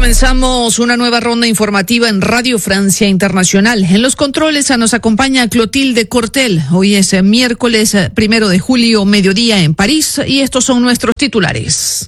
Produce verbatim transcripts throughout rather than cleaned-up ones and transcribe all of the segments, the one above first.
Comenzamos una nueva ronda informativa en Radio Francia Internacional. En los controles nos acompaña Clotilde Cortel. Hoy es miércoles primero de julio, mediodía en París, y estos son nuestros titulares.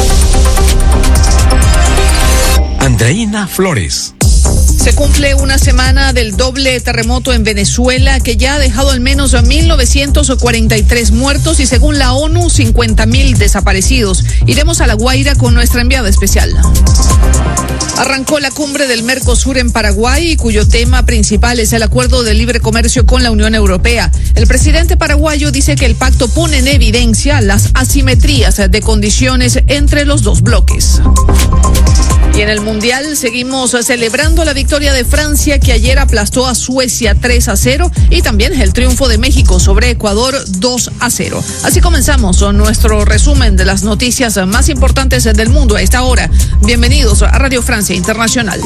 Andreina Flores. Se cumple una semana del doble terremoto en Venezuela, que ya ha dejado al menos mil novecientos cuarenta y tres muertos y, según la ONU, cincuenta mil desaparecidos. Iremos a La Guaira con nuestra enviada especial. Arrancó la cumbre del Mercosur en Paraguay, cuyo tema principal es el acuerdo de libre comercio con la Unión Europea. El presidente paraguayo dice que el pacto pone en evidencia las asimetrías de condiciones entre los dos bloques. Y en el Mundial seguimos celebrando la victoria de Francia, que ayer aplastó a Suecia tres a cero, y también el triunfo de México sobre Ecuador dos a cero. Así comenzamos nuestro resumen de las noticias más importantes del mundo a esta hora. Bienvenidos a Radio Francia Internacional.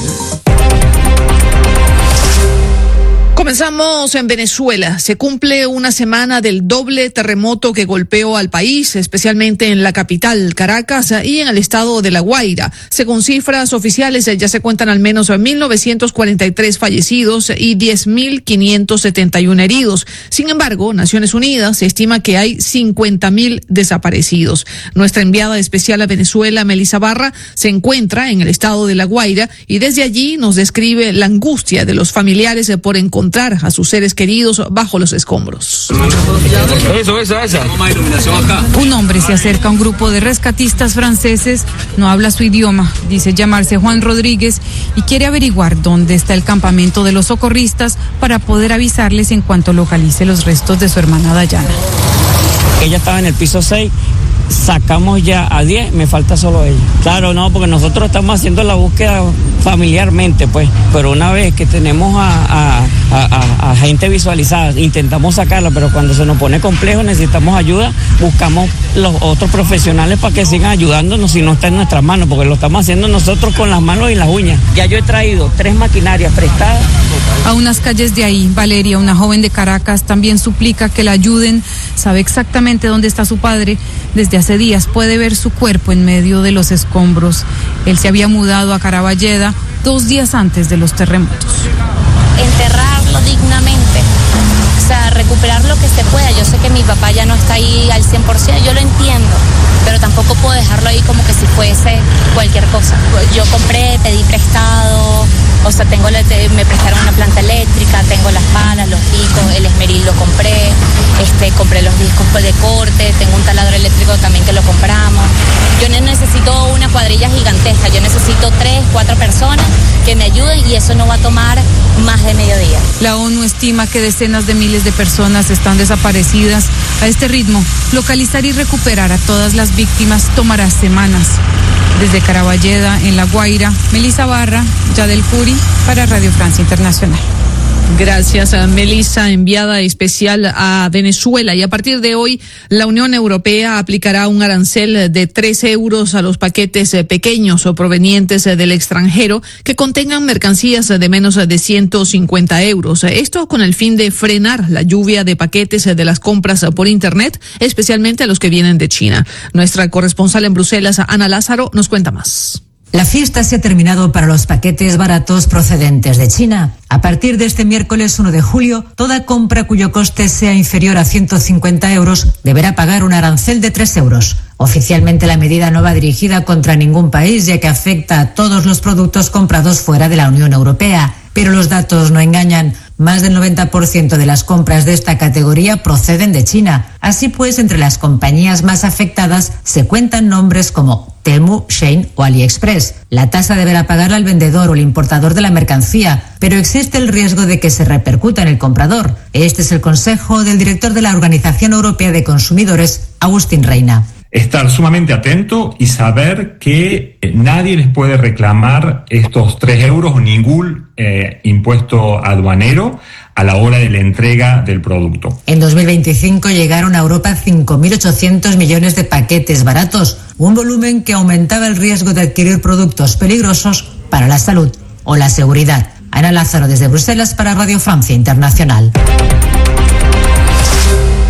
Comenzamos en Venezuela. Se cumple una semana del doble terremoto que golpeó al país, especialmente en la capital, Caracas, y en el estado de La Guaira. Según cifras oficiales, ya se cuentan al menos mil novecientos cuarenta y tres fallecidos y diez mil quinientos setenta y uno heridos. Sin embargo, Naciones Unidas estima que hay cincuenta mil desaparecidos. Nuestra enviada especial a Venezuela, Melissa Barra, se encuentra en el estado de La Guaira y desde allí nos describe la angustia de los familiares por encontrar a sus seres queridos bajo los escombros. Eso, esa, esa. Un hombre se acerca a un grupo de rescatistas franceses, no habla su idioma, dice llamarse Juan Rodríguez y quiere averiguar dónde está el campamento de los socorristas para poder avisarles en cuanto localice los restos de su hermana Dayana. Ella estaba en el piso seis. Sacamos ya a diez, me falta solo ella. Claro, no, porque nosotros estamos haciendo la búsqueda familiarmente, pues, pero una vez que tenemos a, a, a, a gente visualizada, intentamos sacarla, pero cuando se nos pone complejo, necesitamos ayuda, buscamos los otros profesionales para que sigan ayudándonos si no está en nuestras manos, porque lo estamos haciendo nosotros con las manos y las uñas. Ya yo he traído tres maquinarias prestadas. A unas calles de ahí, Valeria, una joven de Caracas, también suplica que la ayuden. Sabe exactamente dónde está su padre. Desde hace días puede ver su cuerpo en medio de los escombros. Él se había mudado a Caraballeda dos días antes de los terremotos. Enterrarlo dignamente, o sea, recuperar lo que se pueda. Yo sé que mi papá ya no está ahí al cien por ciento, yo lo entiendo, pero tampoco puedo dejarlo ahí como que si fuese cualquier cosa. Yo compré, pedí prestado, o sea, tengo me prestaron una planta eléctrica, tengo las palas, los picos, el esmeril lo compré, este, compré los discos de corte, tengo un taladro eléctrico también que lo compramos. Yo no necesito una cuadrilla gigantesca, yo necesito tres, cuatro personas que me ayuden, y eso no va a tomar más de mediodía. La ONU estima que decenas de miles de personas están desaparecidas. A este ritmo, localizar y recuperar a todas las víctimas tomará semanas. Desde Caraballeda, en La Guaira, Melissa Barra, Yadel Curi, para Radio Francia Internacional. Gracias a Melissa, enviada especial a Venezuela. Y a partir de hoy, la Unión Europea aplicará un arancel de tres euros a los paquetes pequeños o provenientes del extranjero que contengan mercancías de menos de ciento cincuenta euros. Esto con el fin de frenar la lluvia de paquetes de las compras por Internet, especialmente a los que vienen de China. Nuestra corresponsal en Bruselas, Ana Lázaro, nos cuenta más. La fiesta se ha terminado para los paquetes baratos procedentes de China. A partir de este miércoles uno de julio, toda compra cuyo coste sea inferior a ciento cincuenta euros deberá pagar un arancel de tres euros. Oficialmente la medida no va dirigida contra ningún país, ya que afecta a todos los productos comprados fuera de la Unión Europea. Pero los datos no engañan. Más del noventa por ciento de las compras de esta categoría proceden de China. Así pues, entre las compañías más afectadas se cuentan nombres como Temu, Shein o AliExpress. La tasa deberá pagarla el vendedor o el importador de la mercancía, pero existe el riesgo de que se repercuta en el comprador. Este es el consejo del director de la Organización Europea de Consumidores, Agustín Reina. Estar sumamente atento y saber que nadie les puede reclamar estos tres euros o ningún eh, impuesto aduanero a la hora de la entrega del producto. En dos mil veinticinco llegaron a Europa cinco mil ochocientos millones de paquetes baratos, un volumen que aumentaba el riesgo de adquirir productos peligrosos para la salud o la seguridad. Ana Lázaro desde Bruselas para Radio Francia Internacional.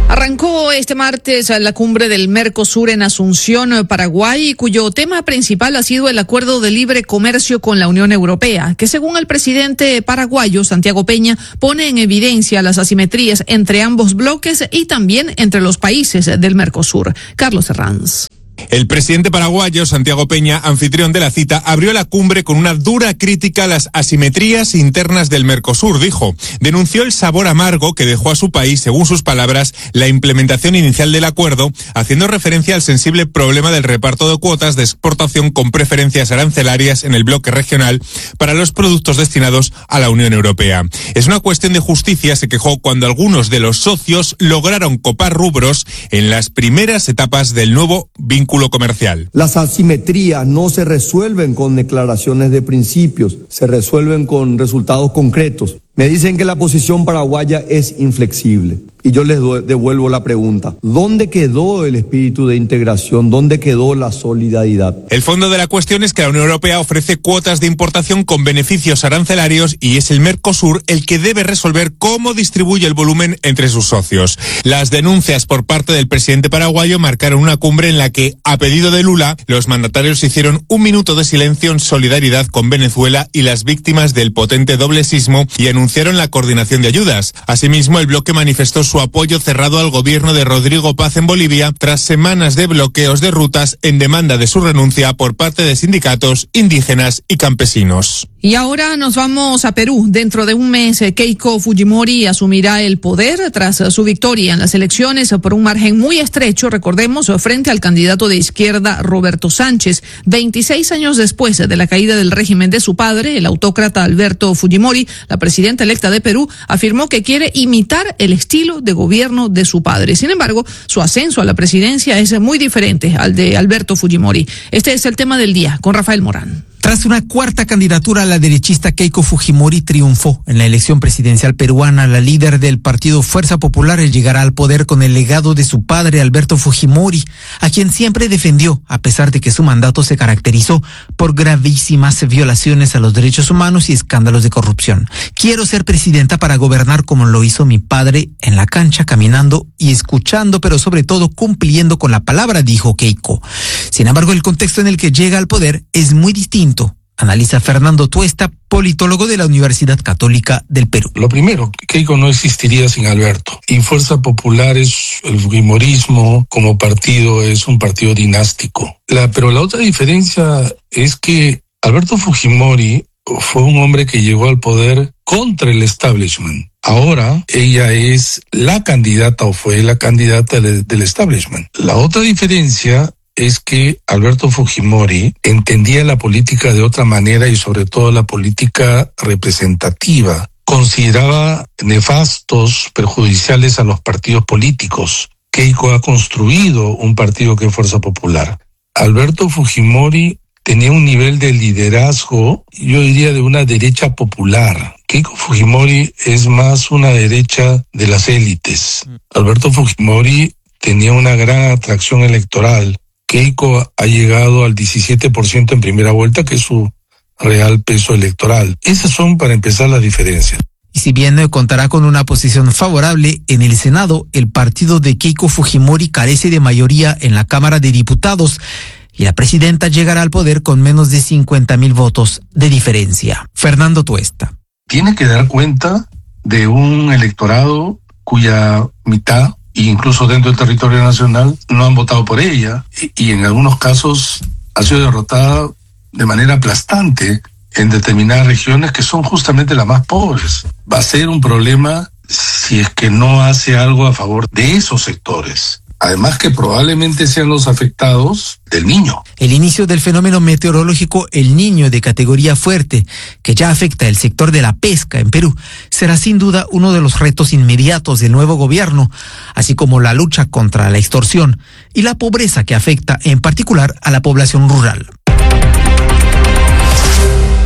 Arrancó este martes la cumbre del Mercosur en Asunción, Paraguay, cuyo tema principal ha sido el acuerdo de libre comercio con la Unión Europea, que según el presidente paraguayo Santiago Peña pone en evidencia las asimetrías entre ambos bloques y también entre los países del Mercosur. Carlos Herranz. El presidente paraguayo Santiago Peña, anfitrión de la cita, abrió la cumbre con una dura crítica a las asimetrías internas del Mercosur, dijo. Denunció el sabor amargo que dejó a su país, según sus palabras, la implementación inicial del acuerdo, haciendo referencia al sensible problema del reparto de cuotas de exportación con preferencias arancelarias en el bloque regional para los productos destinados a la Unión Europea. Es una cuestión de justicia, se quejó, cuando algunos de los socios lograron copar rubros en las primeras etapas del nuevo vínculo comercial. Las asimetrías no se resuelven con declaraciones de principios, se resuelven con resultados concretos. Me dicen que la posición paraguaya es inflexible y yo les devuelvo la pregunta. ¿Dónde quedó el espíritu de integración? ¿Dónde quedó la solidaridad? El fondo de la cuestión es que la Unión Europea ofrece cuotas de importación con beneficios arancelarios y es el Mercosur el que debe resolver cómo distribuye el volumen entre sus socios. Las denuncias por parte del presidente paraguayo marcaron una cumbre en la que, a pedido de Lula, los mandatarios hicieron un minuto de silencio en solidaridad con Venezuela y las víctimas del potente doble sismo y anunciaron la coordinación de ayudas. Asimismo, el bloque manifestó su apoyo cerrado al gobierno de Rodrigo Paz en Bolivia tras semanas de bloqueos de rutas en demanda de su renuncia por parte de sindicatos, indígenas y campesinos. Y ahora nos vamos a Perú. Dentro de un mes, Keiko Fujimori asumirá el poder tras su victoria en las elecciones por un margen muy estrecho, recordemos, frente al candidato de izquierda Roberto Sánchez. veintiséis años después de la caída del régimen de su padre, el autócrata Alberto Fujimori, la presidenta electa de Perú, afirmó que quiere imitar el estilo de gobierno de su padre. Sin embargo, su ascenso a la presidencia es muy diferente al de Alberto Fujimori. Este es el tema del día con Rafael Morán. Tras una cuarta candidatura, la derechista Keiko Fujimori triunfó en la elección presidencial peruana. La líder del partido Fuerza Popular llegará al poder con el legado de su padre, Alberto Fujimori, a quien siempre defendió, a pesar de que su mandato se caracterizó por gravísimas violaciones a los derechos humanos y escándalos de corrupción. Quiero ser presidenta para gobernar como lo hizo mi padre, en la cancha, caminando y escuchando, pero sobre todo cumpliendo con la palabra, dijo Keiko. Sin embargo, el contexto en el que llega al poder es muy distinto. Analiza Fernando Tuesta, politólogo de la Universidad Católica del Perú. Lo primero, Keiko no existiría sin Alberto. Y Fuerza Popular es el fujimorismo como partido, es un partido dinástico. La, pero la otra diferencia es que Alberto Fujimori fue un hombre que llegó al poder contra el establishment. Ahora ella es la candidata o fue la candidata del, del establishment. La otra diferencia es que Alberto Fujimori entendía la política de otra manera y sobre todo la política representativa. Consideraba nefastos, perjudiciales a los partidos políticos. Keiko ha construido un partido que es Fuerza Popular. Alberto Fujimori tenía un nivel de liderazgo, yo diría, de una derecha popular. Keiko Fujimori es más una derecha de las élites. Alberto Fujimori tenía una gran atracción electoral. Keiko ha llegado al diecisiete por ciento en primera vuelta, que es su real peso electoral. Esas son, para empezar, las diferencias. Y si bien contará con una posición favorable en el Senado, el partido de Keiko Fujimori carece de mayoría en la Cámara de Diputados y la presidenta llegará al poder con menos de cincuenta mil votos de diferencia. Fernando Tuesta. Tiene que dar cuenta de un electorado cuya mitad, incluso dentro del territorio nacional, no han votado por ella y, y en algunos casos ha sido derrotada de manera aplastante en determinadas regiones que son justamente las más pobres. Va a ser un problema si es que no hace algo a favor de esos sectores. Además que probablemente sean los afectados del Niño. El inicio del fenómeno meteorológico El Niño de categoría fuerte, que ya afecta el sector de la pesca en Perú, será sin duda uno de los retos inmediatos del nuevo gobierno, así como la lucha contra la extorsión y la pobreza que afecta en particular a la población rural.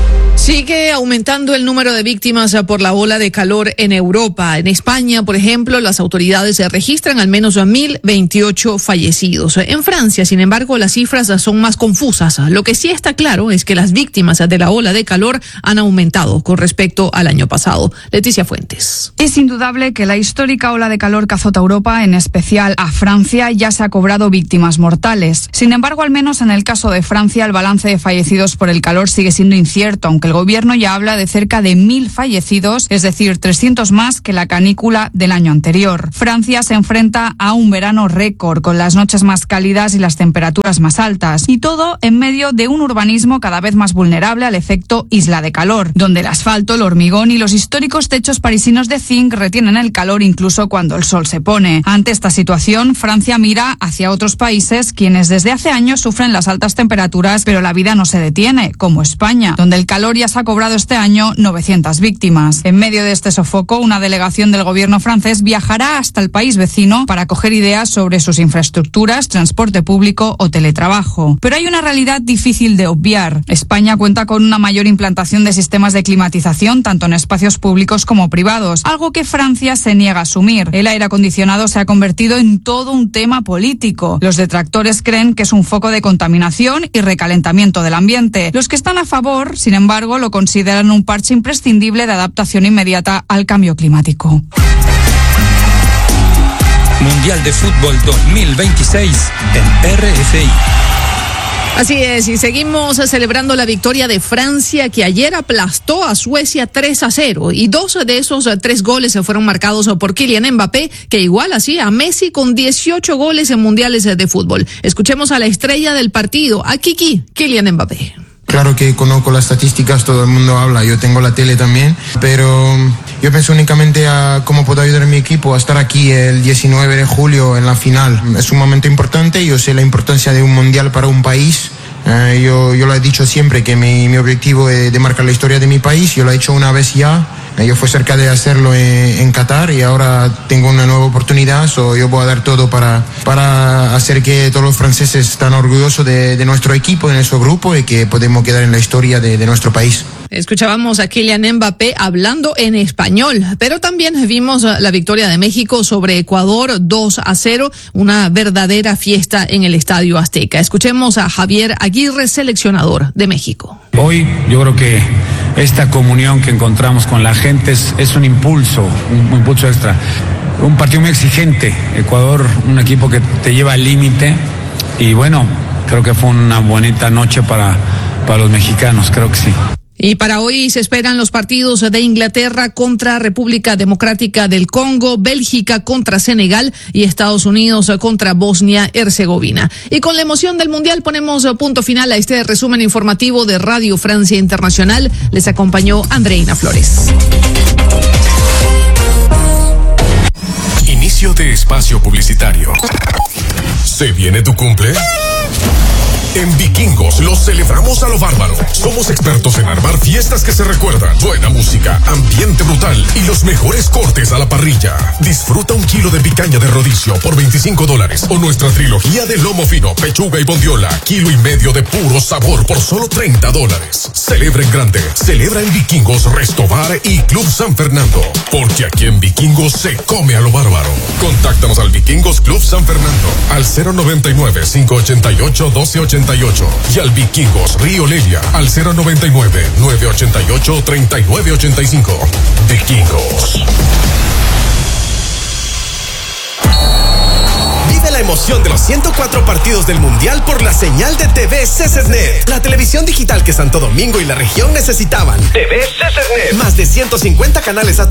Sigue aumentando el número de víctimas por la ola de calor en Europa. En España, por ejemplo, las autoridades registran al menos mil veintiocho fallecidos. En Francia, sin embargo, las cifras son más confusas. Lo que sí está claro es que las víctimas de la ola de calor han aumentado con respecto al año pasado. Leticia Fuentes. Es indudable que la histórica ola de calor que azota Europa, en especial a Francia, ya se ha cobrado víctimas mortales. Sin embargo, al menos en el caso de Francia, el balance de fallecidos por el calor sigue siendo incierto, aunque el gobierno ya habla de cerca de mil fallecidos, es decir, trescientos más que la canícula del año anterior. Francia se enfrenta a un verano récord, con las noches más cálidas y las temperaturas más altas, y todo en medio de un urbanismo cada vez más vulnerable al efecto isla de calor, donde el asfalto, el hormigón y los históricos techos parisinos de zinc retienen el calor incluso cuando el sol se pone. Ante esta situación, Francia mira hacia otros países, quienes desde hace años sufren las altas temperaturas, pero la vida no se detiene, como España, donde el calor ya se ha cobrado este año novecientas víctimas. En medio de este sofoco, una delegación del gobierno francés viajará hasta el país vecino para coger ideas sobre sus infraestructuras, transporte público o teletrabajo. Pero hay una realidad difícil de obviar. España cuenta con una mayor implantación de sistemas de climatización, tanto en espacios públicos como privados, algo que Francia se niega a asumir. El aire acondicionado se ha convertido en todo un tema político. Los detractores creen que es un foco de contaminación y recalentamiento del ambiente. Los que están a favor, sin embargo, lo consideran un parche imprescindible de adaptación inmediata al cambio climático. Mundial de Fútbol dos mil veintiséis en R F I. Así es, y seguimos celebrando la victoria de Francia, que ayer aplastó a Suecia tres a cero, y dos de esos tres goles fueron marcados por Kylian Mbappé, que igual hacía a Messi con dieciocho goles en mundiales de fútbol. Escuchemos a la estrella del partido, a Kiki, Kylian Mbappé. Claro que conozco las estadísticas, todo el mundo habla, yo tengo la tele también, pero yo pienso únicamente a cómo puedo ayudar a mi equipo a estar aquí el diecinueve de julio en la final. Es un momento importante, yo sé la importancia de un mundial para un país. Eh, yo, yo lo he dicho siempre, que mi, mi objetivo es de marcar la historia de mi país. Yo lo he hecho una vez ya, eh, yo fui cerca de hacerlo en, en Qatar, y ahora tengo una nueva oportunidad, so yo voy a dar todo para, para hacer que todos los franceses estén orgullosos de, de nuestro equipo, de nuestro grupo, y que podemos quedar en la historia de, de nuestro país. Escuchábamos a Kylian Mbappé hablando en español, pero también vimos la victoria de México sobre Ecuador dos a cero, una verdadera fiesta en el Estadio Azteca. Escuchemos a Javier Aguirre, seleccionador de México. Hoy yo creo que esta comunión que encontramos con la gente es, es un impulso, un, un impulso extra. Un partido muy exigente, Ecuador, un equipo que te lleva al límite, y bueno, creo que fue una bonita noche para, para los mexicanos, creo que sí. Y para hoy se esperan los partidos de Inglaterra contra República Democrática del Congo, Bélgica contra Senegal y Estados Unidos contra Bosnia-Herzegovina. Y con la emoción del Mundial ponemos punto final a este resumen informativo de Radio Francia Internacional. Les acompañó Andreina Flores. Inicio de espacio publicitario. ¿Se viene tu cumple? En Vikingos los celebramos a lo bárbaro. Somos expertos en armar fiestas que se recuerdan, buena música, ambiente brutal y los mejores cortes a la parrilla. Disfruta un kilo de picaña de rodicio por veinticinco dólares o nuestra trilogía de lomo fino, pechuga y bondiola, kilo y medio de puro sabor por solo treinta dólares. Celebra en grande, celebra en Vikingos, Restobar y Club San Fernando, porque aquí en Vikingos se come a lo bárbaro. Contáctanos al Vikingos Club San Fernando al cero noventa y nueve, cinco ochenta y ocho, doce ochenta y ocho y al Vikingos Río Lelia al cero noventa y nueve, nueve ochenta y ocho, treinta y nueve ochenta y cinco. Vikingos. Vive la emoción de los ciento cuatro partidos del Mundial por la señal de T V C C Net, la televisión digital que Santo Domingo y la región necesitaban. T V C C Net. Más de ciento cincuenta canales a tu